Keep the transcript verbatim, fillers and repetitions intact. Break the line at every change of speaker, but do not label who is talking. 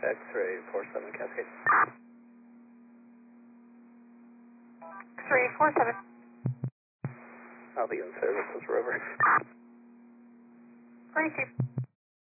X-ray four seven Cascade.
X-ray four seven.
I'll be in service as Rover.
forty-two.